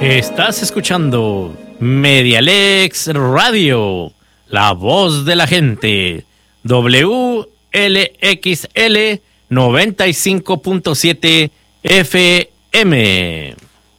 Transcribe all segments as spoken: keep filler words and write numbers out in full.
Estás escuchando Medialex Radio, la voz de la gente, W L X L noventa y cinco punto siete F M.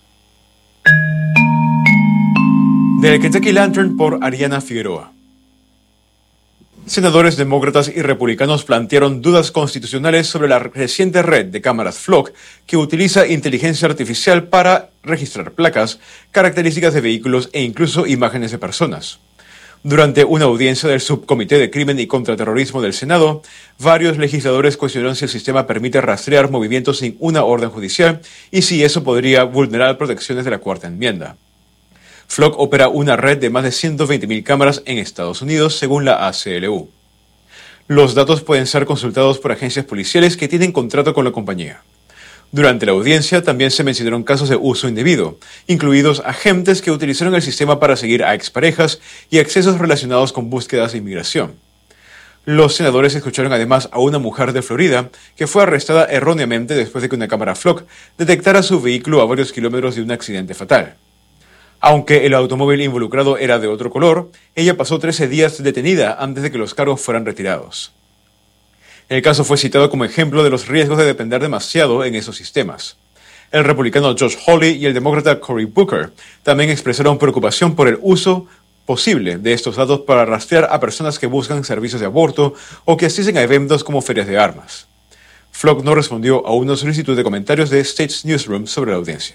Del Kentucky Lantern por Ariana Figueroa. Senadores demócratas y republicanos plantearon dudas constitucionales sobre la reciente red de cámaras Flock que utiliza inteligencia artificial para registrar placas, características de vehículos e incluso imágenes de personas. Durante una audiencia del Subcomité de Crimen y Contraterrorismo del Senado, varios legisladores cuestionaron si el sistema permite rastrear movimientos sin una orden judicial y si eso podría vulnerar protecciones de la Cuarta Enmienda. Flock opera una red de más de ciento veinte mil cámaras en Estados Unidos, según la A C L U. Los datos pueden ser consultados por agencias policiales que tienen contrato con la compañía. Durante la audiencia también se mencionaron casos de uso indebido, incluidos agentes que utilizaron el sistema para seguir a exparejas y accesos relacionados con búsquedas de inmigración. Los senadores escucharon además a una mujer de Florida que fue arrestada erróneamente después de que una cámara Flock detectara su vehículo a varios kilómetros de un accidente fatal. Aunque el automóvil involucrado era de otro color, ella pasó trece días detenida antes de que los cargos fueran retirados. El caso fue citado como ejemplo de los riesgos de depender demasiado en esos sistemas. El republicano Josh Hawley y el demócrata Cory Booker también expresaron preocupación por el uso posible de estos datos para rastrear a personas que buscan servicios de aborto o que asisten a eventos como ferias de armas. Flock no respondió a una solicitud de comentarios de States Newsroom sobre la audiencia.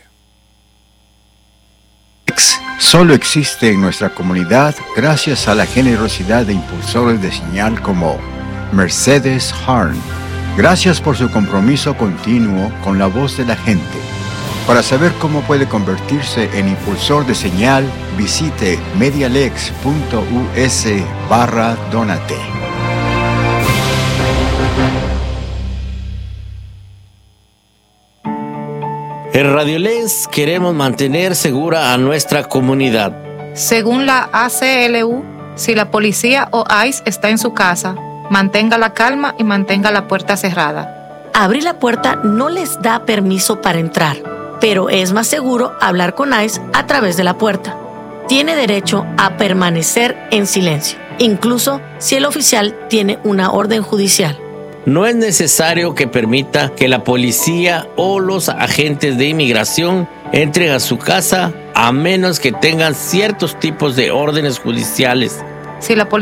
Solo existe en nuestra comunidad gracias a la generosidad de impulsores de señal como Mercedes Harn. Gracias por su compromiso continuo con la voz de la gente. Para saber cómo puede convertirse en impulsor de señal, visite medialex.us barra donate. En Radiolex queremos mantener segura a nuestra comunidad. Según la A C L U, si la policía o ICE está en su casa, mantenga la calma y mantenga la puerta cerrada. Abrir la puerta no les da permiso para entrar, pero es más seguro hablar con ICE a través de la puerta. Tiene derecho a permanecer en silencio, incluso si el oficial tiene una orden judicial. No es necesario que permita que la policía o los agentes de inmigración entren a su casa a menos que tengan ciertos tipos de órdenes judiciales. Si la policía